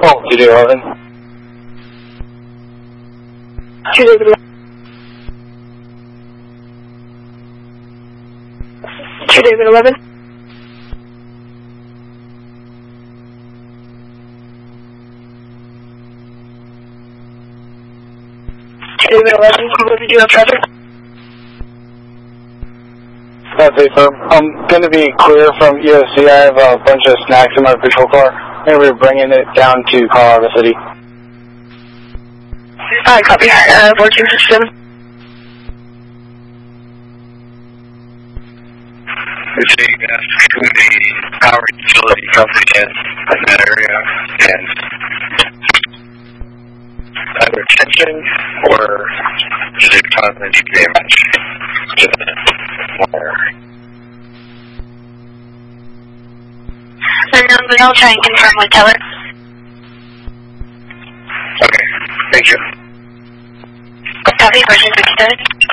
Oh, 211. 211. 211. 211. What did you have traffic? That's it, firm. I'm going to be clear from EOC. I have a bunch of snacks in my patrol car, and we're bringing it down to Colorado City. Alright, copy. 4267. It's a community power utility company in that area, and either attention or is it causing damage to the wire? But I'll try and confirm with Teller. Okay, thank you. Copy, version 67.